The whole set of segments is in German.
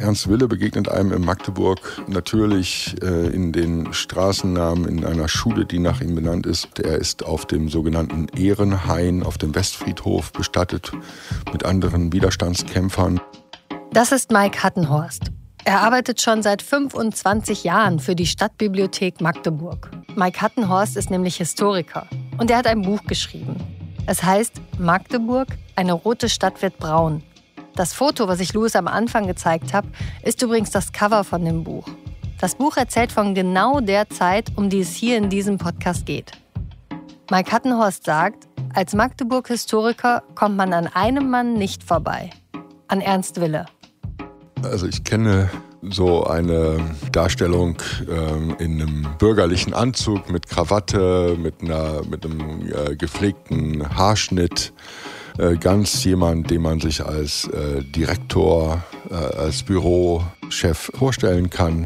Ernst Wille begegnet einem in Magdeburg natürlich in den Straßennamen in einer Schule, die nach ihm benannt ist. Er ist auf dem sogenannten Ehrenhain auf dem Westfriedhof bestattet mit anderen Widerstandskämpfern. Das ist Mike Hattenhorst. Er arbeitet schon seit 25 Jahren für die Stadtbibliothek Magdeburg. Mike Hattenhorst ist nämlich Historiker und er hat ein Buch geschrieben. Es heißt Magdeburg, eine rote Stadt wird braun. Das Foto, was ich Louis am Anfang gezeigt habe, ist übrigens das Cover von dem Buch. Das Buch erzählt von genau der Zeit, um die es hier in diesem Podcast geht. Mike Hattenhorst sagt, als Magdeburg-Historiker kommt man an einem Mann nicht vorbei. An Ernst Wille. Also ich kenne so eine Darstellung in einem bürgerlichen Anzug mit Krawatte, mit einem gepflegten Haarschnitt. Ganz jemand, den man sich als Direktor, als Bürochef vorstellen kann.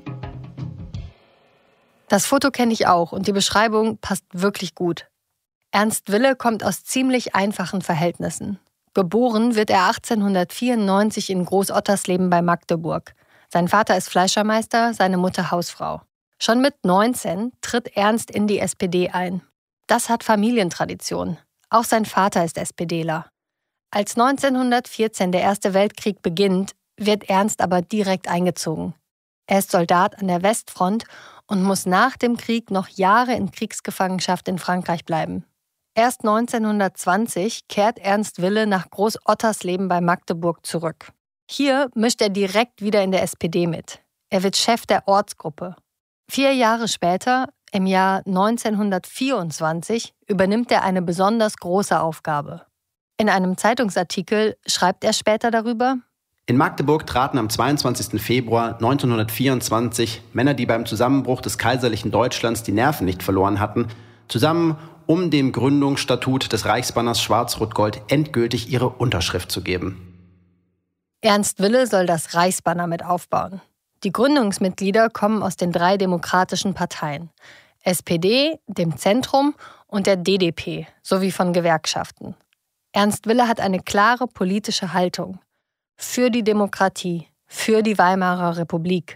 Das Foto kenne ich auch und die Beschreibung passt wirklich gut. Ernst Wille kommt aus ziemlich einfachen Verhältnissen. Geboren wird er 1894 in Groß-Ottersleben bei Magdeburg. Sein Vater ist Fleischermeister, seine Mutter Hausfrau. Schon mit 19 tritt Ernst in die SPD ein. Das hat Familientradition. Auch sein Vater ist SPDler. Als 1914 der Erste Weltkrieg beginnt, wird Ernst aber direkt eingezogen. Er ist Soldat an der Westfront und muss nach dem Krieg noch Jahre in Kriegsgefangenschaft in Frankreich bleiben. Erst 1920 kehrt Ernst Wille nach Groß-Ottersleben bei Magdeburg zurück. Hier mischt er direkt wieder in der SPD mit. Er wird Chef der Ortsgruppe. 4 Jahre später, im Jahr 1924, übernimmt er eine besonders große Aufgabe. In einem Zeitungsartikel schreibt er später darüber: In Magdeburg traten am 22. Februar 1924 Männer, die beim Zusammenbruch des kaiserlichen Deutschlands die Nerven nicht verloren hatten, zusammen, um dem Gründungsstatut des Reichsbanners Schwarz-Rot-Gold endgültig ihre Unterschrift zu geben. Ernst Wille soll das Reichsbanner mit aufbauen. Die Gründungsmitglieder kommen aus den 3 demokratischen Parteien: SPD, dem Zentrum und der DDP, sowie von Gewerkschaften. Ernst Wille hat eine klare politische Haltung. Für die Demokratie, für die Weimarer Republik.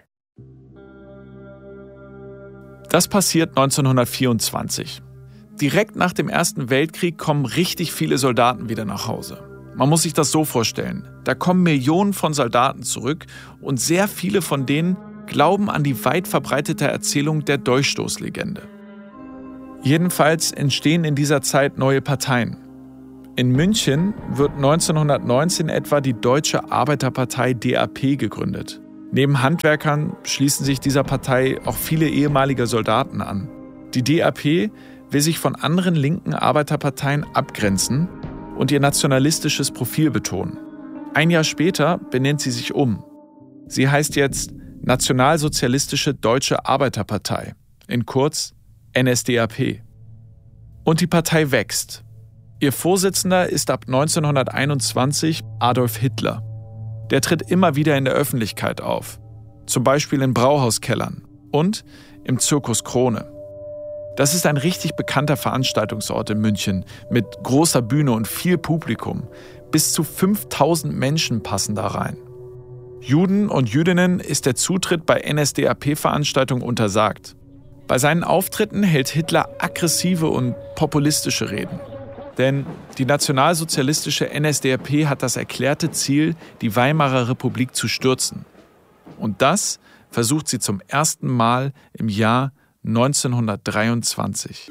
Das passiert 1924. Direkt nach dem Ersten Weltkrieg kommen richtig viele Soldaten wieder nach Hause. Man muss sich das so vorstellen. Da kommen Millionen von Soldaten zurück und sehr viele von denen glauben an die weit verbreitete Erzählung der Dolchstoßlegende. Jedenfalls entstehen in dieser Zeit neue Parteien. In München wird 1919 etwa die Deutsche Arbeiterpartei DAP gegründet. Neben Handwerkern schließen sich dieser Partei auch viele ehemalige Soldaten an. Die DAP will sich von anderen linken Arbeiterparteien abgrenzen und ihr nationalistisches Profil betonen. Ein Jahr später benennt sie sich um. Sie heißt jetzt Nationalsozialistische Deutsche Arbeiterpartei, in kurz NSDAP. Und die Partei wächst. Ihr Vorsitzender ist ab 1921 Adolf Hitler. Der tritt immer wieder in der Öffentlichkeit auf, zum Beispiel in Brauhauskellern und im Zirkus Krone. Das ist ein richtig bekannter Veranstaltungsort in München mit großer Bühne und viel Publikum. Bis zu 5000 Menschen passen da rein. Juden und Jüdinnen ist der Zutritt bei NSDAP-Veranstaltungen untersagt. Bei seinen Auftritten hält Hitler aggressive und populistische Reden. Denn die nationalsozialistische NSDAP hat das erklärte Ziel, die Weimarer Republik zu stürzen. Und das versucht sie zum ersten Mal im Jahr 1923.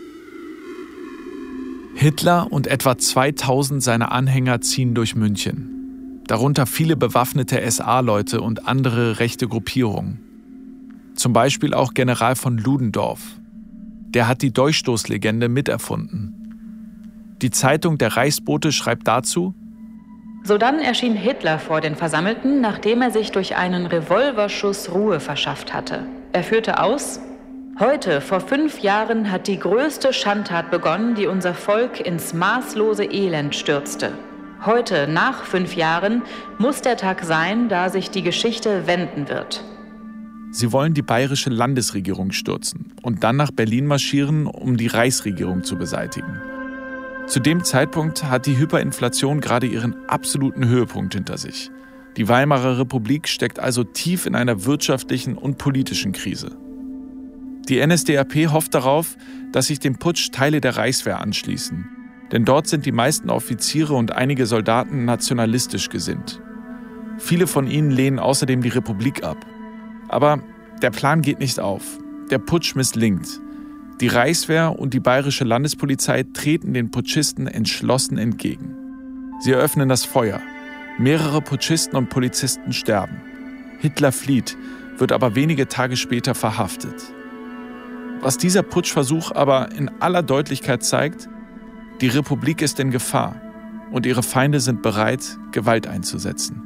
Hitler und etwa 2000 seiner Anhänger ziehen durch München. Darunter viele bewaffnete SA-Leute und andere rechte Gruppierungen. Zum Beispiel auch General von Ludendorff. Der hat die Dolchstoßlegende miterfunden. Die Zeitung Der Reichsbote schreibt dazu: Sodann erschien Hitler vor den Versammelten, nachdem er sich durch einen Revolverschuss Ruhe verschafft hatte. Er führte aus: Heute, vor 5 Jahren, hat die größte Schandtat begonnen, die unser Volk ins maßlose Elend stürzte. Heute, nach 5 Jahren, muss der Tag sein, da sich die Geschichte wenden wird. Sie wollen die bayerische Landesregierung stürzen und dann nach Berlin marschieren, um die Reichsregierung zu beseitigen. Zu dem Zeitpunkt hat die Hyperinflation gerade ihren absoluten Höhepunkt hinter sich. Die Weimarer Republik steckt also tief in einer wirtschaftlichen und politischen Krise. Die NSDAP hofft darauf, dass sich dem Putsch Teile der Reichswehr anschließen. Denn dort sind die meisten Offiziere und einige Soldaten nationalistisch gesinnt. Viele von ihnen lehnen außerdem die Republik ab. Aber der Plan geht nicht auf. Der Putsch misslingt. Die Reichswehr und die bayerische Landespolizei treten den Putschisten entschlossen entgegen. Sie eröffnen das Feuer. Mehrere Putschisten und Polizisten sterben. Hitler flieht, wird aber wenige Tage später verhaftet. Was dieser Putschversuch aber in aller Deutlichkeit zeigt, die Republik ist in Gefahr und ihre Feinde sind bereit, Gewalt einzusetzen.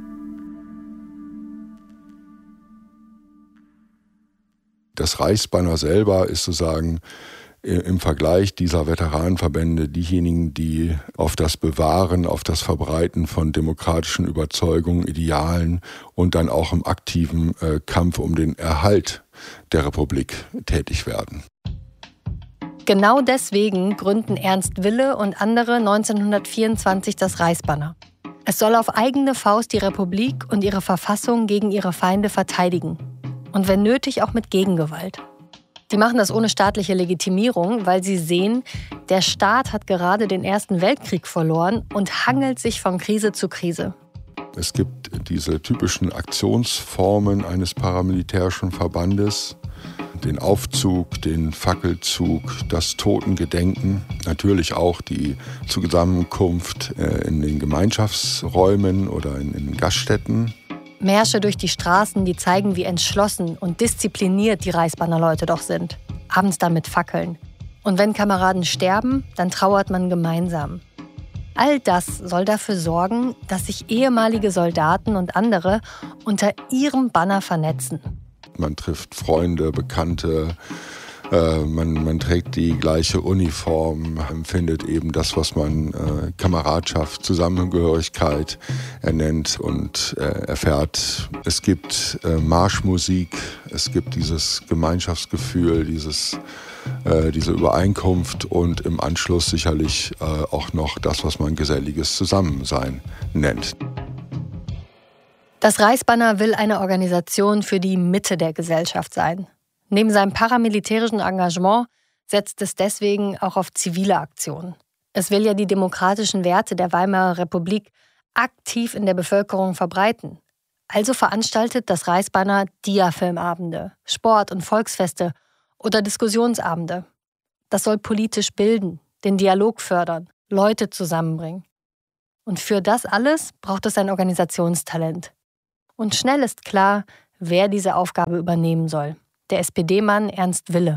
Das Reichsbanner selber ist sozusagen im Vergleich dieser Veteranenverbände diejenigen, die auf das Bewahren, auf das Verbreiten von demokratischen Überzeugungen, Idealen und dann auch im aktiven Kampf um den Erhalt der Republik tätig werden. Genau deswegen gründen Ernst Wille und andere 1924 das Reichsbanner. Es soll auf eigene Faust die Republik und ihre Verfassung gegen ihre Feinde verteidigen. Und wenn nötig auch mit Gegengewalt. Die machen das ohne staatliche Legitimierung, weil sie sehen, der Staat hat gerade den Ersten Weltkrieg verloren und hangelt sich von Krise zu Krise. Es gibt diese typischen Aktionsformen eines paramilitärischen Verbandes. Den Aufzug, den Fackelzug, das Totengedenken, natürlich auch die Zusammenkunft in den Gemeinschaftsräumen oder in den Gaststätten. Märsche durch die Straßen, die zeigen, wie entschlossen und diszipliniert die Reichsbannerleute doch sind. Abends dann mit Fackeln. Und wenn Kameraden sterben, dann trauert man gemeinsam. All das soll dafür sorgen, dass sich ehemalige Soldaten und andere unter ihrem Banner vernetzen. Man trifft Freunde, Bekannte, man trägt die gleiche Uniform, empfindet eben das, was man Kameradschaft, Zusammengehörigkeit nennt und erfährt. Es gibt Marschmusik, es gibt dieses Gemeinschaftsgefühl, diese Übereinkunft und im Anschluss sicherlich auch noch das, was man geselliges Zusammensein nennt. Das Reichsbanner will eine Organisation für die Mitte der Gesellschaft sein. Neben seinem paramilitärischen Engagement setzt es deswegen auch auf zivile Aktionen. Es will ja die demokratischen Werte der Weimarer Republik aktiv in der Bevölkerung verbreiten. Also veranstaltet das Reichsbanner Dia-Filmabende, Sport- und Volksfeste oder Diskussionsabende. Das soll politisch bilden, den Dialog fördern, Leute zusammenbringen. Und für das alles braucht es ein Organisationstalent. Und schnell ist klar, wer diese Aufgabe übernehmen soll. Der SPD-Mann Ernst Wille.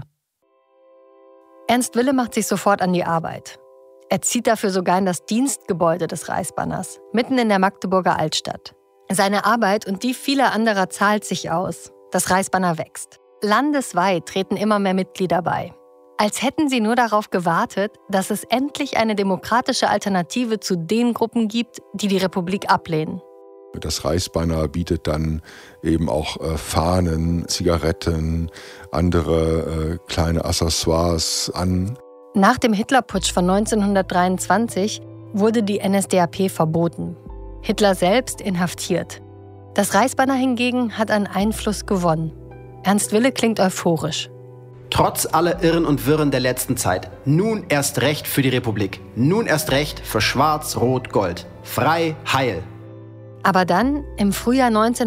Ernst Wille macht sich sofort an die Arbeit. Er zieht dafür sogar in das Dienstgebäude des Reichsbanners, mitten in der Magdeburger Altstadt. Seine Arbeit und die vieler anderer zahlt sich aus. Das Reichsbanner wächst. Landesweit treten immer mehr Mitglieder bei. Als hätten sie nur darauf gewartet, dass es endlich eine demokratische Alternative zu den Gruppen gibt, die die Republik ablehnen. Das Reichsbanner bietet dann eben auch Fahnen, Zigaretten, andere kleine Accessoires an. Nach dem Hitlerputsch von 1923 wurde die NSDAP verboten. Hitler selbst inhaftiert. Das Reichsbanner hingegen hat an Einfluss gewonnen. Ernst Wille klingt euphorisch. Trotz aller Irren und Wirren der letzten Zeit, nun erst recht für die Republik. Nun erst recht für Schwarz-Rot-Gold. Frei, heil. Aber dann, im Frühjahr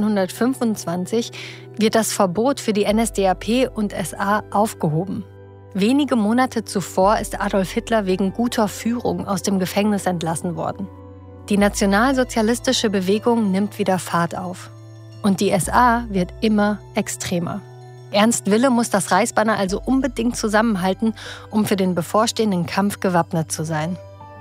1925, wird das Verbot für die NSDAP und SA aufgehoben. Wenige Monate zuvor ist Adolf Hitler wegen guter Führung aus dem Gefängnis entlassen worden. Die nationalsozialistische Bewegung nimmt wieder Fahrt auf. Und die SA wird immer extremer. Ernst Wille muss das Reichsbanner also unbedingt zusammenhalten, um für den bevorstehenden Kampf gewappnet zu sein.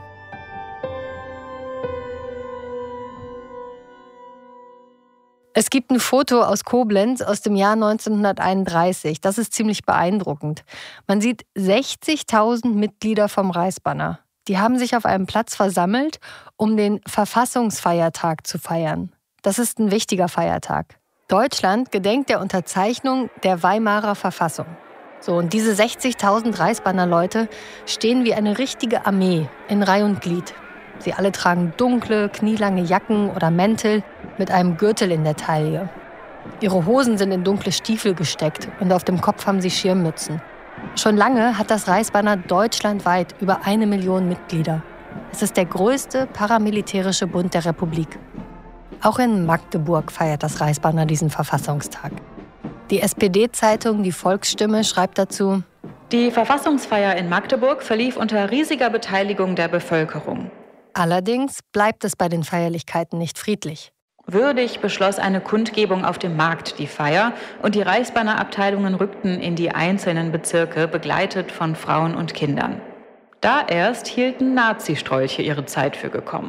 Es gibt ein Foto aus Koblenz aus dem Jahr 1931. Das ist ziemlich beeindruckend. Man sieht 60.000 Mitglieder vom Reichsbanner. Die haben sich auf einem Platz versammelt, um den Verfassungsfeiertag zu feiern. Das ist ein wichtiger Feiertag. Deutschland gedenkt der Unterzeichnung der Weimarer Verfassung. So, und diese 60.000 Reichsbanner-Leute stehen wie eine richtige Armee in Reih und Glied. Sie alle tragen dunkle, knielange Jacken oder Mäntel. mit einem Gürtel in der Taille. Ihre Hosen sind in dunkle Stiefel gesteckt und auf dem Kopf haben sie Schirmmützen. Schon lange hat das Reichsbanner deutschlandweit über 1 Million Mitglieder. Es ist der größte paramilitärische Bund der Republik. Auch in Magdeburg feiert das Reichsbanner diesen Verfassungstag. Die SPD-Zeitung Die Volksstimme schreibt dazu: Die Verfassungsfeier in Magdeburg verlief unter riesiger Beteiligung der Bevölkerung. Allerdings bleibt es bei den Feierlichkeiten nicht friedlich. Würdig beschloss eine Kundgebung auf dem Markt die Feier und die Reichsbannerabteilungen rückten in die einzelnen Bezirke, begleitet von Frauen und Kindern. Da erst hielten Nazi-Strolche ihre Zeit für gekommen.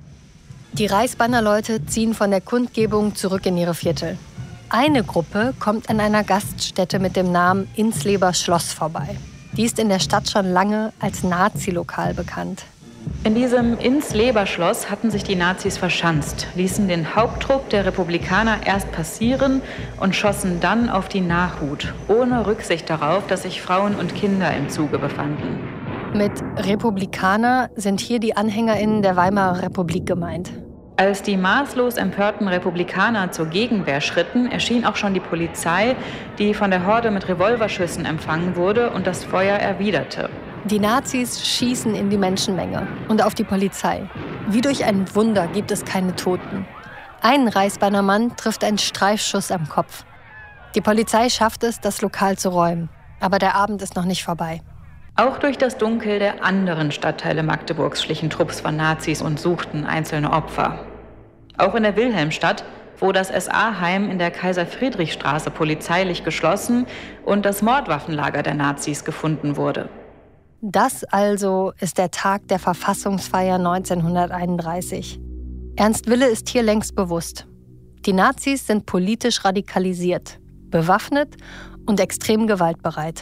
Die Reichsbannerleute ziehen von der Kundgebung zurück in ihre Viertel. Eine Gruppe kommt an einer Gaststätte mit dem Namen Insleber Schloss vorbei. Die ist in der Stadt schon lange als Nazi-Lokal bekannt. In diesem Insleber-Schloss hatten sich die Nazis verschanzt, ließen den Haupttrupp der Republikaner erst passieren und schossen dann auf die Nachhut, ohne Rücksicht darauf, dass sich Frauen und Kinder im Zuge befanden. Mit Republikaner sind hier die AnhängerInnen der Weimarer Republik gemeint. Als die maßlos empörten Republikaner zur Gegenwehr schritten, erschien auch schon die Polizei, die von der Horde mit Revolverschüssen empfangen wurde und das Feuer erwiderte. Die Nazis schießen in die Menschenmenge und auf die Polizei. Wie durch ein Wunder gibt es keine Toten. Ein Reichsbannermann trifft einen Streifschuss am Kopf. Die Polizei schafft es, das Lokal zu räumen. Aber der Abend ist noch nicht vorbei. Auch durch das Dunkel der anderen Stadtteile Magdeburgs schlichen Trupps von Nazis und suchten einzelne Opfer. Auch in der Wilhelmstadt, wo das SA-Heim in der Kaiser-Friedrich-Straße polizeilich geschlossen und das Mordwaffenlager der Nazis gefunden wurde. Das also ist der Tag der Verfassungsfeier 1931. Ernst Wille ist hier längst bewusst. Die Nazis sind politisch radikalisiert, bewaffnet und extrem gewaltbereit.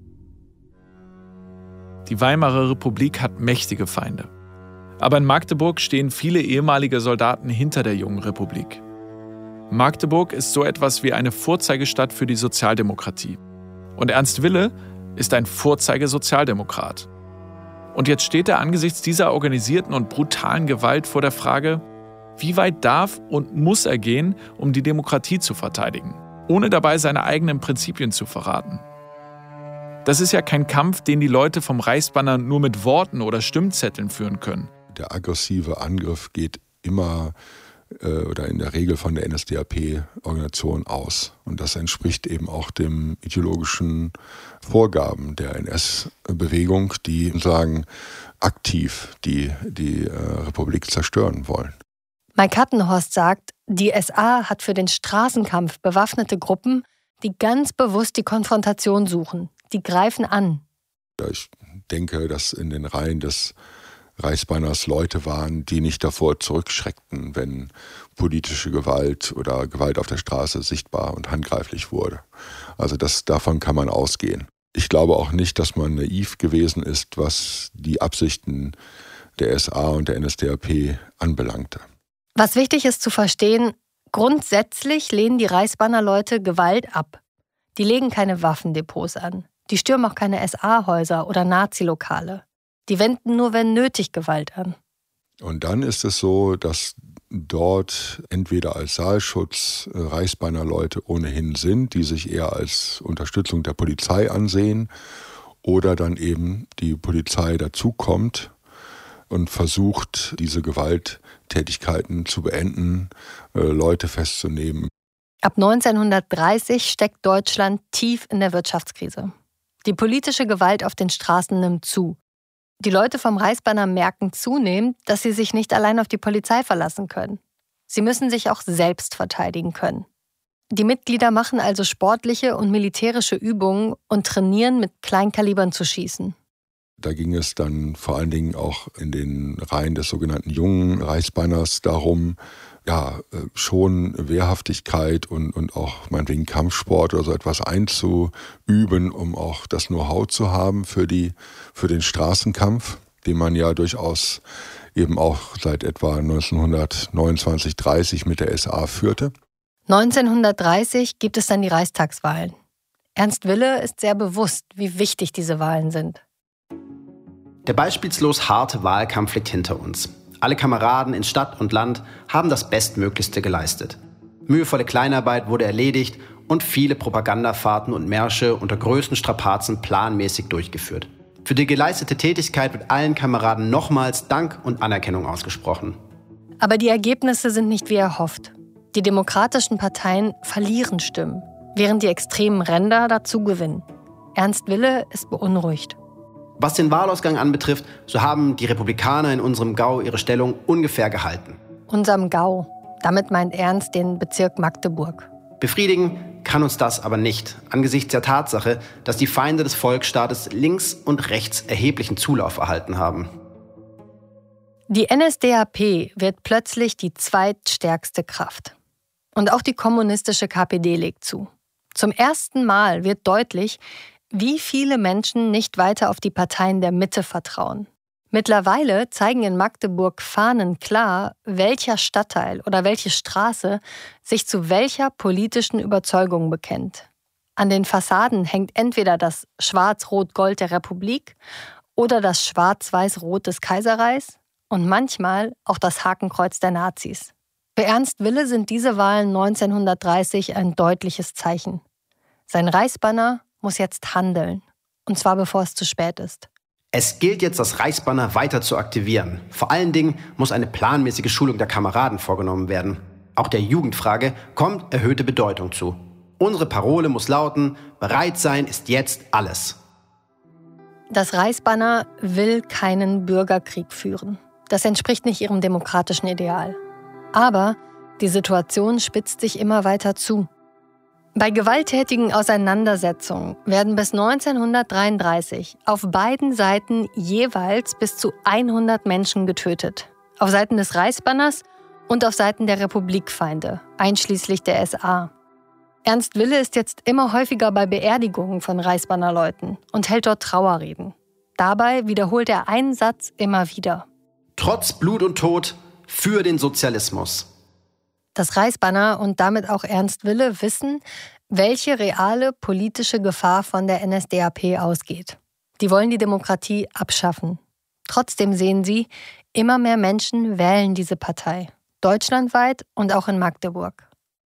Die Weimarer Republik hat mächtige Feinde. Aber in Magdeburg stehen viele ehemalige Soldaten hinter der jungen Republik. Magdeburg ist so etwas wie eine Vorzeigestadt für die Sozialdemokratie. Und Ernst Wille ist ein Vorzeigesozialdemokrat. Und jetzt steht er angesichts dieser organisierten und brutalen Gewalt vor der Frage, wie weit darf und muss er gehen, um die Demokratie zu verteidigen, ohne dabei seine eigenen Prinzipien zu verraten. Das ist ja kein Kampf, den die Leute vom Reichsbanner nur mit Worten oder Stimmzetteln führen können. Der aggressive Angriff geht immer oder in der Regel von der NSDAP-Organisation aus. Und das entspricht eben auch dem ideologischen Vorgaben der NS-Bewegung, die sagen, aktiv die Republik zerstören wollen. Mike Hattenhorst sagt, die SA hat für den Straßenkampf bewaffnete Gruppen, die ganz bewusst die Konfrontation suchen. Die greifen an. Ich denke, dass in den Reihen des Reichsbanners Leute waren, die nicht davor zurückschreckten, wenn politische Gewalt oder Gewalt auf der Straße sichtbar und handgreiflich wurde. Also davon kann man ausgehen. Ich glaube auch nicht, dass man naiv gewesen ist, was die Absichten der SA und der NSDAP anbelangte. Was wichtig ist zu verstehen, grundsätzlich lehnen die Reichsbannerleute Gewalt ab. Die legen keine Waffendepots an. Die stürmen auch keine SA-Häuser oder Nazi-Lokale. Die wenden nur, wenn nötig, Gewalt an. Und dann ist es so, dass dort entweder als Saalschutz Reichsbannerleute ohnehin sind, die sich eher als Unterstützung der Polizei ansehen, oder dann eben die Polizei dazukommt und versucht, diese Gewalttätigkeiten zu beenden, Leute festzunehmen. Ab 1930 steckt Deutschland tief in der Wirtschaftskrise. Die politische Gewalt auf den Straßen nimmt zu. Die Leute vom Reichsbanner merken zunehmend, dass sie sich nicht allein auf die Polizei verlassen können. Sie müssen sich auch selbst verteidigen können. Die Mitglieder machen also sportliche und militärische Übungen und trainieren, mit Kleinkalibern zu schießen. Da ging es dann vor allen Dingen auch in den Reihen des sogenannten jungen Reichsbanners darum, schon Wehrhaftigkeit und auch meinetwegen Kampfsport oder so etwas einzuüben, um auch das Know-how zu haben für den Straßenkampf, den man ja durchaus eben auch seit etwa 1929/30 mit der SA führte. 1930 gibt es dann die Reichstagswahlen. Ernst Wille ist sehr bewusst, wie wichtig diese Wahlen sind. Der beispielslos harte Wahlkampf liegt hinter uns. Alle Kameraden in Stadt und Land haben das Bestmöglichste geleistet. Mühevolle Kleinarbeit wurde erledigt und viele Propagandafahrten und Märsche unter größten Strapazen planmäßig durchgeführt. Für die geleistete Tätigkeit wird allen Kameraden nochmals Dank und Anerkennung ausgesprochen. Aber die Ergebnisse sind nicht wie erhofft. Die demokratischen Parteien verlieren Stimmen, während die extremen Ränder dazu gewinnen. Ernst Wille ist beunruhigt. Was den Wahlausgang anbetrifft, so haben die Republikaner in unserem Gau ihre Stellung ungefähr gehalten. Unserem Gau. Damit meint Ernst den Bezirk Magdeburg. Befriedigen kann uns das aber nicht, angesichts der Tatsache, dass die Feinde des Volksstaates links und rechts erheblichen Zulauf erhalten haben. Die NSDAP wird plötzlich die zweitstärkste Kraft. Und auch die kommunistische KPD legt zu. Zum ersten Mal wird deutlich, wie viele Menschen nicht weiter auf die Parteien der Mitte vertrauen. Mittlerweile zeigen in Magdeburg Fahnen klar, welcher Stadtteil oder welche Straße sich zu welcher politischen Überzeugung bekennt. An den Fassaden hängt entweder das Schwarz-Rot-Gold der Republik oder das Schwarz-Weiß-Rot des Kaiserreichs und manchmal auch das Hakenkreuz der Nazis. Für Ernst Wille sind diese Wahlen 1930 ein deutliches Zeichen. Sein Reichsbanner muss jetzt handeln, und zwar bevor es zu spät ist. Es gilt jetzt, das Reichsbanner weiter zu aktivieren. Vor allen Dingen muss eine planmäßige Schulung der Kameraden vorgenommen werden. Auch der Jugendfrage kommt erhöhte Bedeutung zu. Unsere Parole muss lauten: Bereit sein ist jetzt alles. Das Reichsbanner will keinen Bürgerkrieg führen. Das entspricht nicht ihrem demokratischen Ideal. Aber die Situation spitzt sich immer weiter zu. Bei gewalttätigen Auseinandersetzungen werden bis 1933 auf beiden Seiten jeweils bis zu 100 Menschen getötet. Auf Seiten des Reichsbanners und auf Seiten der Republikfeinde, einschließlich der SA. Ernst Wille ist jetzt immer häufiger bei Beerdigungen von Reichsbannerleuten und hält dort Trauerreden. Dabei wiederholt er einen Satz immer wieder. Trotz Blut und Tod für den Sozialismus. Das Reichsbanner und damit auch Ernst Wille wissen, welche reale politische Gefahr von der NSDAP ausgeht. Die wollen die Demokratie abschaffen. Trotzdem sehen sie, immer mehr Menschen wählen diese Partei. Deutschlandweit und auch in Magdeburg.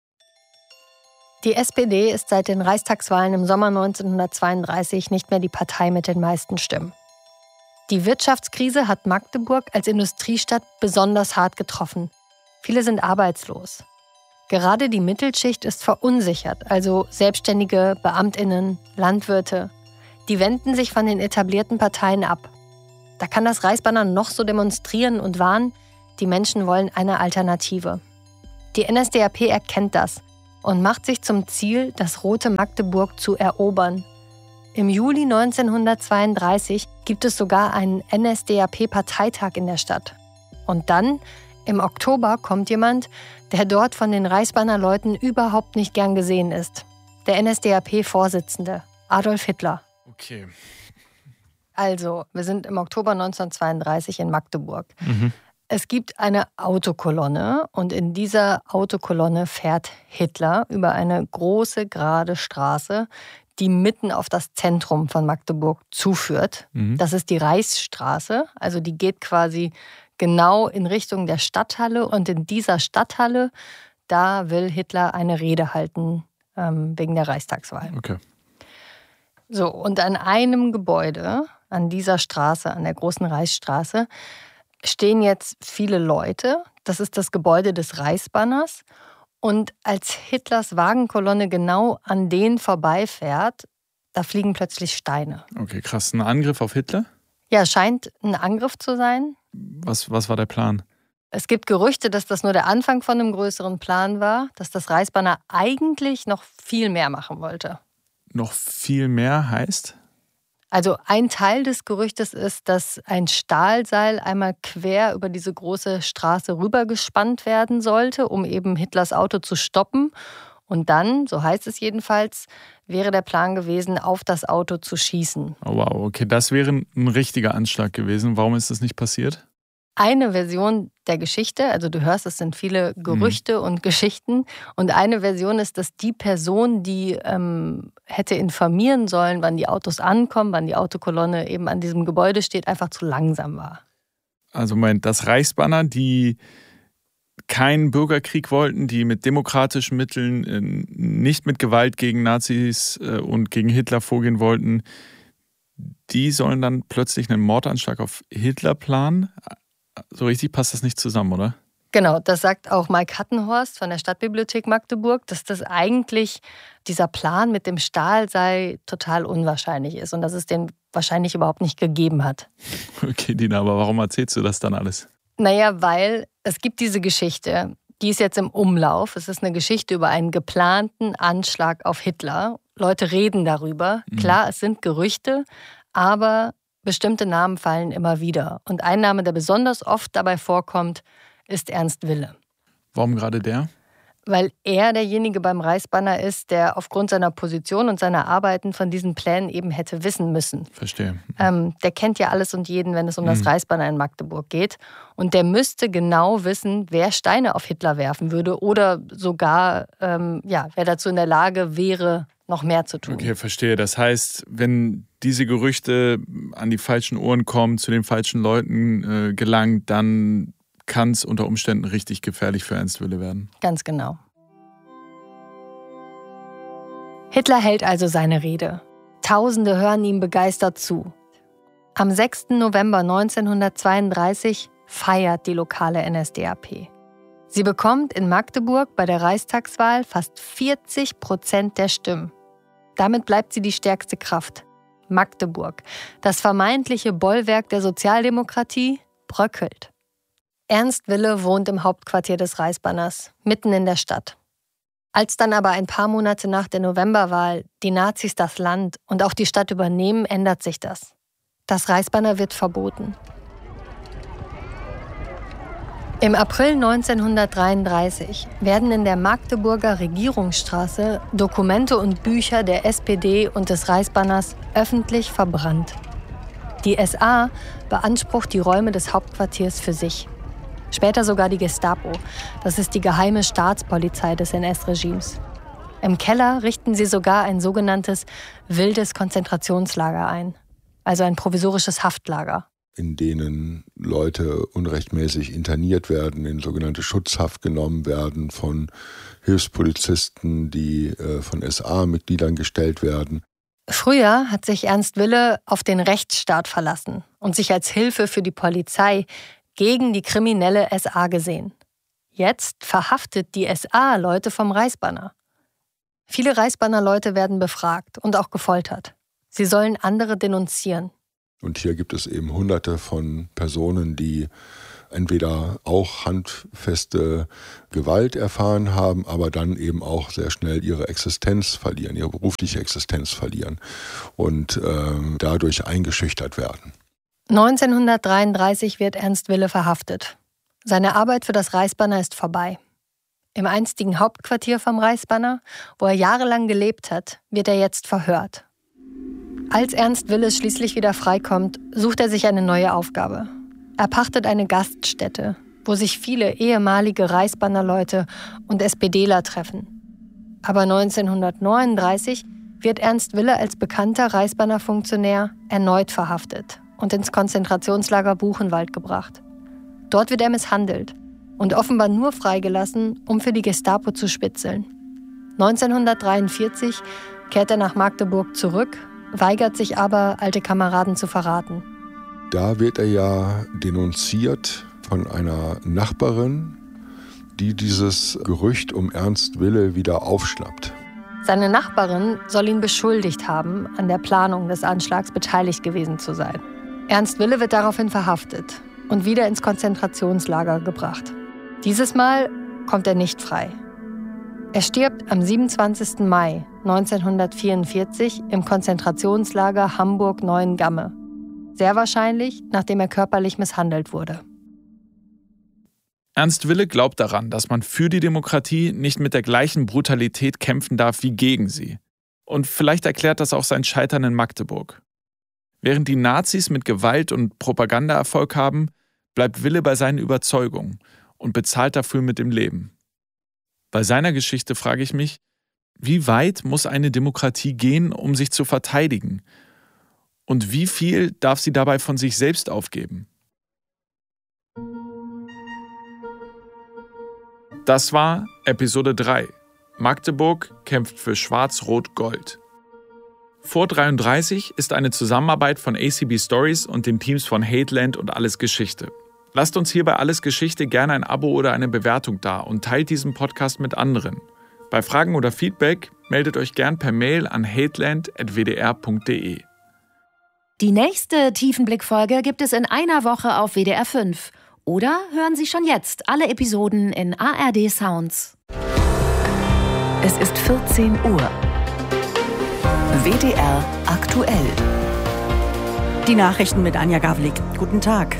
Die SPD ist seit den Reichstagswahlen im Sommer 1932 nicht mehr die Partei mit den meisten Stimmen. Die Wirtschaftskrise hat Magdeburg als Industriestadt besonders hart getroffen. Viele sind arbeitslos. Gerade die Mittelschicht ist verunsichert, also Selbstständige, BeamtInnen, Landwirte. Die wenden sich von den etablierten Parteien ab. Da kann das Reichsbanner noch so demonstrieren und warnen, die Menschen wollen eine Alternative. Die NSDAP erkennt das und macht sich zum Ziel, das rote Magdeburg zu erobern. Im Juli 1932 gibt es sogar einen NSDAP-Parteitag in der Stadt. Und dann, im Oktober, kommt jemand, der dort von den Reichsbannerleuten überhaupt nicht gern gesehen ist. Der NSDAP-Vorsitzende, Adolf Hitler. Okay. Also, wir sind im Oktober 1932 in Magdeburg. Es gibt eine Autokolonne und in dieser Autokolonne fährt Hitler über eine große, gerade Straße, die mitten auf das Zentrum von Magdeburg zuführt. Das ist die Reichsstraße, also die geht quasi genau in Richtung der Stadthalle. Und in dieser Stadthalle, da will Hitler eine Rede halten wegen der Reichstagswahl. Okay. So, und an einem Gebäude, an dieser Straße, an der großen Reichsstraße, stehen jetzt viele Leute. Das ist das Gebäude des Reichsbanners. Und als Hitlers Wagenkolonne genau an denen vorbeifährt, da fliegen plötzlich Steine. Okay, krass. Ein Angriff auf Hitler? Ja, scheint ein Angriff zu sein. Was war der Plan? Es gibt Gerüchte, dass das nur der Anfang von einem größeren Plan war, dass das Reichsbanner eigentlich noch viel mehr machen wollte. Noch viel mehr heißt? Also ein Teil des Gerüchtes ist, dass ein Stahlseil einmal quer über diese große Straße rübergespannt werden sollte, um eben Hitlers Auto zu stoppen. Und dann, so heißt es jedenfalls, wäre der Plan gewesen, auf das Auto zu schießen. Oh wow, okay, das wäre ein richtiger Anschlag gewesen. Warum ist das nicht passiert? Eine Version der Geschichte, also du hörst, es sind viele Gerüchte und Geschichten. Und eine Version ist, dass die Person, die hätte informieren sollen, wann die Autos ankommen, wann die Autokolonne eben an diesem Gebäude steht, einfach zu langsam war. Also Moment, das Reichsbanner, die keinen Bürgerkrieg wollten, die mit demokratischen Mitteln, nicht mit Gewalt gegen Nazis und gegen Hitler vorgehen wollten, die sollen dann plötzlich einen Mordanschlag auf Hitler planen? So richtig passt das nicht zusammen, oder? Genau, das sagt auch Mike Hattenhorst von der Stadtbibliothek Magdeburg, dass das eigentlich, dieser Plan mit dem Stahl sei total unwahrscheinlich ist und dass es den wahrscheinlich überhaupt nicht gegeben hat. Okay, Dina, aber warum erzählst du das dann alles? Naja, weil es gibt diese Geschichte, die ist jetzt im Umlauf. Es ist eine Geschichte über einen geplanten Anschlag auf Hitler. Leute reden darüber. Klar, es sind Gerüchte, aber bestimmte Namen fallen immer wieder. Und ein Name, der besonders oft dabei vorkommt, ist Ernst Wille. Warum gerade der? Weil er derjenige beim Reichsbanner ist, der aufgrund seiner Position und seiner Arbeiten von diesen Plänen eben hätte wissen müssen. Verstehe. Der kennt ja alles und jeden, wenn es um das Reichsbanner in Magdeburg geht. Und der müsste genau wissen, wer Steine auf Hitler werfen würde oder sogar, wer dazu in der Lage wäre, noch mehr zu tun. Okay, verstehe. Das heißt, wenn diese Gerüchte an die falschen Ohren kommen, zu den falschen Leuten gelangt, dann kann es unter Umständen richtig gefährlich für Ernst Wille werden. Ganz genau. Hitler hält also seine Rede. Tausende hören ihm begeistert zu. Am 6. November 1932 feiert die lokale NSDAP. Sie bekommt in Magdeburg bei der Reichstagswahl fast 40% der Stimmen. Damit bleibt sie die stärkste Kraft. Magdeburg, das vermeintliche Bollwerk der Sozialdemokratie, bröckelt. Ernst Wille wohnt im Hauptquartier des Reichsbanners, mitten in der Stadt. Als dann aber ein paar Monate nach der Novemberwahl die Nazis das Land und auch die Stadt übernehmen, ändert sich das. Das Reichsbanner wird verboten. Im April 1933 werden in der Magdeburger Regierungsstraße Dokumente und Bücher der SPD und des Reichsbanners öffentlich verbrannt. Die SA beansprucht die Räume des Hauptquartiers für sich. Später sogar die Gestapo. Das ist die geheime Staatspolizei des NS-Regimes. Im Keller richten sie sogar ein sogenanntes wildes Konzentrationslager ein. Also ein provisorisches Haftlager. In denen Leute unrechtmäßig interniert werden, in sogenannte Schutzhaft genommen werden von Hilfspolizisten, die von SA-Mitgliedern gestellt werden. Früher hat sich Ernst Wille auf den Rechtsstaat verlassen und sich als Hilfe für die Polizei gegen die kriminelle SA gesehen. Jetzt verhaftet die SA Leute vom Reichsbanner. Viele Reichsbanner-Leute werden befragt und auch gefoltert. Sie sollen andere denunzieren. Und hier gibt es eben Hunderte von Personen, die entweder auch handfeste Gewalt erfahren haben, aber dann eben auch sehr schnell ihre Existenz verlieren, ihre berufliche Existenz verlieren und dadurch eingeschüchtert werden. 1933 wird Ernst Wille verhaftet. Seine Arbeit für das Reichsbanner ist vorbei. Im einstigen Hauptquartier vom Reichsbanner, wo er jahrelang gelebt hat, wird er jetzt verhört. Als Ernst Wille schließlich wieder freikommt, sucht er sich eine neue Aufgabe. Er pachtet eine Gaststätte, wo sich viele ehemalige Reichsbannerleute und SPDler treffen. Aber 1939 wird Ernst Wille als bekannter Reichsbanner-Funktionär erneut verhaftet und ins Konzentrationslager Buchenwald gebracht. Dort wird er misshandelt und offenbar nur freigelassen, um für die Gestapo zu spitzeln. 1943 kehrt er nach Magdeburg zurück, weigert sich aber, alte Kameraden zu verraten. Da wird er ja denunziert von einer Nachbarin, die dieses Gerücht um Ernst Wille wieder aufschnappt. Seine Nachbarin soll ihn beschuldigt haben, an der Planung des Anschlags beteiligt gewesen zu sein. Ernst Wille wird daraufhin verhaftet und wieder ins Konzentrationslager gebracht. Dieses Mal kommt er nicht frei. Er stirbt am 27. Mai 1944 im Konzentrationslager Hamburg-Neuengamme. Sehr wahrscheinlich, nachdem er körperlich misshandelt wurde. Ernst Wille glaubt daran, dass man für die Demokratie nicht mit der gleichen Brutalität kämpfen darf wie gegen sie. Und vielleicht erklärt das auch sein Scheitern in Magdeburg. Während die Nazis mit Gewalt und Propaganda Erfolg haben, bleibt Wille bei seinen Überzeugungen und bezahlt dafür mit dem Leben. Bei seiner Geschichte frage ich mich, wie weit muss eine Demokratie gehen, um sich zu verteidigen? Und wie viel darf sie dabei von sich selbst aufgeben? Das war Episode 3. Magdeburg kämpft für Schwarz-Rot-Gold. Vor 33 ist eine Zusammenarbeit von ACB Stories und den Teams von Hateland und Alles Geschichte. Lasst uns hier bei Alles Geschichte gerne ein Abo oder eine Bewertung da und teilt diesen Podcast mit anderen. Bei Fragen oder Feedback meldet euch gern per Mail an hateland@wdr.de. Die nächste Tiefenblick-Folge gibt es in einer Woche auf WDR 5. Oder hören Sie schon jetzt alle Episoden in ARD Sounds. Es ist 14 Uhr. WDR aktuell. Die Nachrichten mit Anja Gavlik. Guten Tag.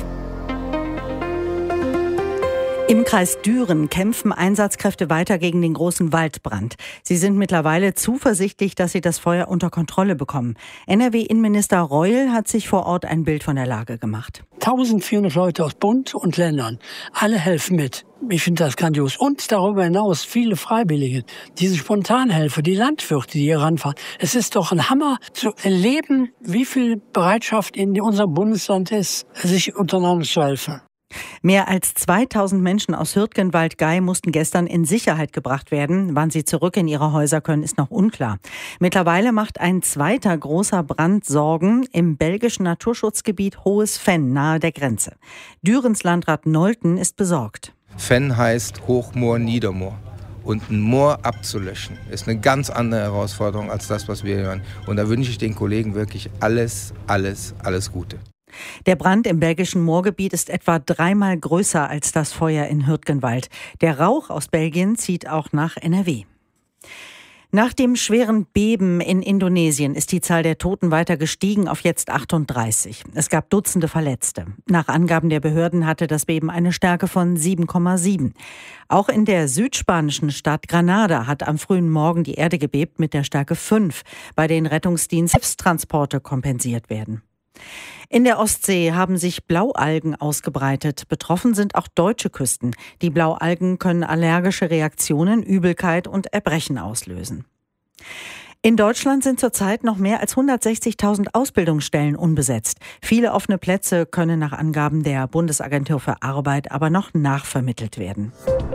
Im Kreis Düren kämpfen Einsatzkräfte weiter gegen den großen Waldbrand. Sie sind mittlerweile zuversichtlich, dass sie das Feuer unter Kontrolle bekommen. NRW-Innenminister Reul hat sich vor Ort ein Bild von der Lage gemacht. 1400 Leute aus Bund und Ländern. Alle helfen mit. Ich finde das grandios. Und darüber hinaus viele Freiwillige, diese Spontanhelfer, die Landwirte, die hier ranfahren. Es ist doch ein Hammer zu erleben, wie viel Bereitschaft in unserem Bundesland ist, sich untereinander zu helfen. Mehr als 2000 Menschen aus Hürtgenwald-Gey mussten gestern in Sicherheit gebracht werden. Wann sie zurück in ihre Häuser können, ist noch unklar. Mittlerweile macht ein zweiter großer Brand Sorgen im belgischen Naturschutzgebiet Hohes Venn nahe der Grenze. Dürens Landrat Nolten ist besorgt. Venn heißt Hochmoor, Niedermoor. Und ein Moor abzulöschen, ist eine ganz andere Herausforderung als das, was wir hören. Und da wünsche ich den Kollegen wirklich alles Gute. Der Brand im belgischen Moorgebiet ist etwa 3-mal größer als das Feuer in Hürtgenwald. Der Rauch aus Belgien zieht auch nach NRW. Nach dem schweren Beben in Indonesien ist die Zahl der Toten weiter gestiegen auf jetzt 38. Es gab Dutzende Verletzte. Nach Angaben der Behörden hatte das Beben eine Stärke von 7,7. Auch in der südspanischen Stadt Granada hat am frühen Morgen die Erde gebebt mit der Stärke 5, bei den Rettungsdiensten Hilfstransporte kompensiert werden. In der Ostsee haben sich Blaualgen ausgebreitet. Betroffen sind auch deutsche Küsten. Die Blaualgen können allergische Reaktionen, Übelkeit und Erbrechen auslösen. In Deutschland sind zurzeit noch mehr als 160.000 Ausbildungsstellen unbesetzt. Viele offene Plätze können nach Angaben der Bundesagentur für Arbeit aber noch nachvermittelt werden.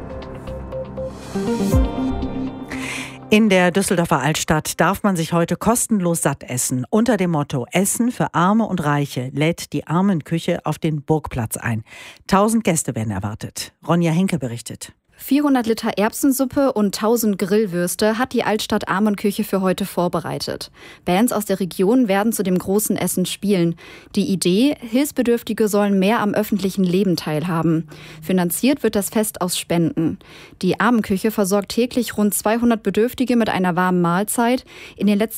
In der Düsseldorfer Altstadt darf man sich heute kostenlos satt essen. Unter dem Motto Essen für Arme und Reiche lädt die Armenküche auf den Burgplatz ein. 1000 Gäste werden erwartet. Ronja Henke berichtet. 400 Liter Erbsensuppe und 1000 Grillwürste hat die Altstadt Armenküche für heute vorbereitet. Bands aus der Region werden zu dem großen Essen spielen. Die Idee, Hilfsbedürftige sollen mehr am öffentlichen Leben teilhaben. Finanziert wird das Fest aus Spenden. Die Armenküche versorgt täglich rund 200 Bedürftige mit einer warmen Mahlzeit. In den letzten